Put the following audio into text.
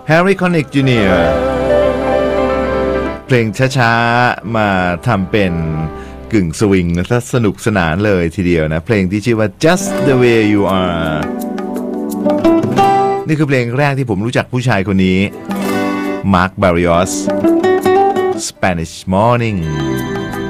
Harry Connick Jr. เพลงช้าๆมาทำเป็นกึ่งสวิงนะถ้าสนุกสนานเลยทีเดียวนะเพลงที่ชื่อว่า Just the Way You Are นี่คือเพลงแรกที่ผมรู้จักผู้ชายคนนี้ Mark Barrios Spanish Morning